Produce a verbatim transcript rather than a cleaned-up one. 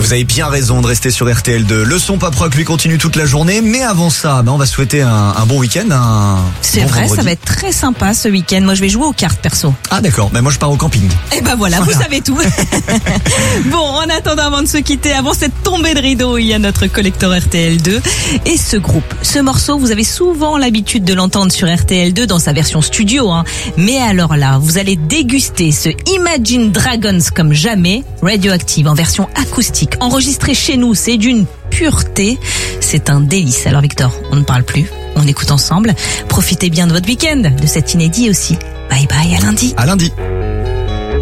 Vous avez bien raison de rester sur R T L deux. Le son pop rock lui continue toute la journée, mais avant ça, ben on va souhaiter un, un bon week-end. Un C'est bon vrai, vendredi. ça va être très sympa ce week-end. Moi, je vais jouer aux cartes perso. Ah d'accord, ben moi je pars au camping. Et ben voilà, Voilà. vous savez tout. Bon, en attendant, avant de se quitter, avant cette tombée de rideau, il y a notre collector R T L deux et ce groupe. Ce morceau, vous avez souvent l'habitude de l'entendre sur R T L deux dans sa version studio, hein. Mais alors là, vous allez déguster ce Imagine Dragons comme jamais, Radioactive en version acoustique, enregistré chez nous, c'est d'une pureté, c'est un délice. Alors Victor, on ne parle plus, on écoute ensemble. Profitez bien de votre week-end, de cet inédit aussi. Bye bye, à lundi. À lundi.